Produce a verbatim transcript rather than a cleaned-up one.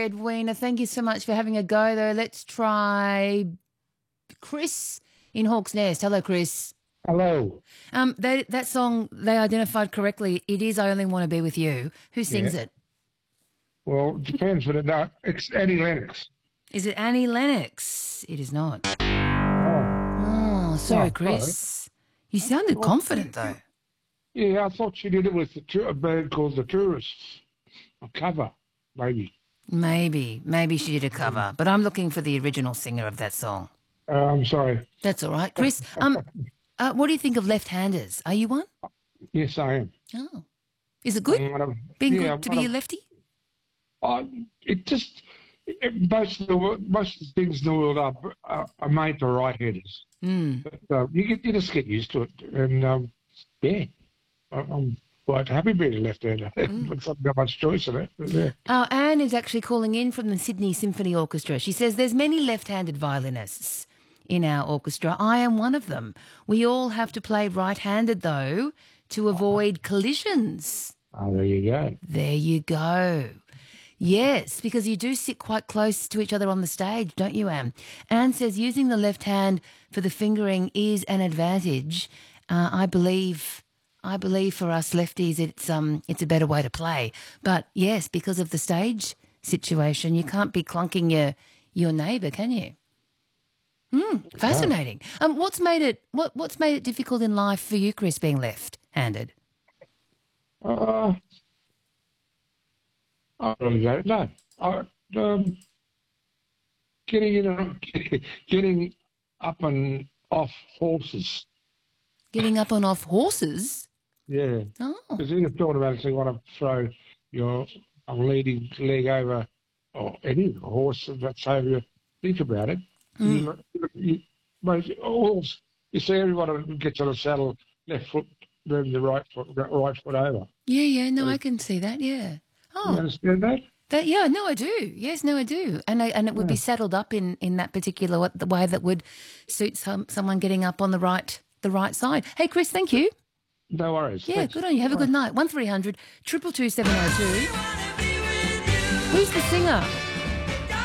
Edwina. Thank you so much for having a go, though. Let's try Chris in Hawk's Nest. Hello, Chris. Hello. Um, they, that song, they identified correctly. It is I Only Want to Be With You. Who sings Yeah. it? Well, it depends, but it, no, it's Annie Lennox. Is it Annie Lennox? It is not. Oh, Oh, sorry, Oh, Chris. You sounded Well, confident, though. yeah, I thought she did it with the tour, a band called The Tourists. A cover, maybe. Maybe. Maybe she did a cover. But I'm looking for the original singer of that song. Uh, I'm sorry. That's all right. Chris, um, uh, what do you think of left-handers? Are you one? Yes, I am. Oh. Is it good? I'm one of- Being yeah, good to I'm be one a of- lefty? I, it just it, most of the wo- most of the things in the world are are, are made for right-handers. Mm. But uh, you get you just get used to it, and um, yeah, I, I'm quite happy being a left-hander. Mm. Looks like I've got much choice in it. But, yeah. Uh, Anne is actually calling in from the Sydney Symphony Orchestra. She says there's many left-handed violinists in our orchestra. I am one of them. We all have to play right-handed, though, to avoid collisions. Oh, there you go. There you go. Yes, because you do sit quite close to each other on the stage, don't you, Anne? Anne says using the left hand for the fingering is an advantage. Uh, I believe, I believe for us lefties, it's um, it's a better way to play. But yes, because of the stage situation, you can't be clunking your your neighbour, can you? Hmm, fascinating. Um, what's made it what what's made it difficult in life for you, Chris, being left-handed? Uh, I really don't know. I, um, getting in and getting up and off horses. Getting up and off horses? Yeah. Oh. Because in the thought about it, you want to throw your a leading leg over, or any horse that's over you. Think about it. Mm. You, you, most, all, you see everyone gets on a saddle, left foot, then the right foot, right foot over. Yeah, yeah, no, I can see that, yeah. Oh. You understand that? That, yeah, no, I do. Yes, no, I do. And I, and it would be saddled up in, in that particular wa- the way that would suit some someone getting up on the right the right side. Hey, Chris, thank you. No worries. Yeah, Thanks. good on you. Have a good night. One three hundred two two two seven oh two. Who's the singer?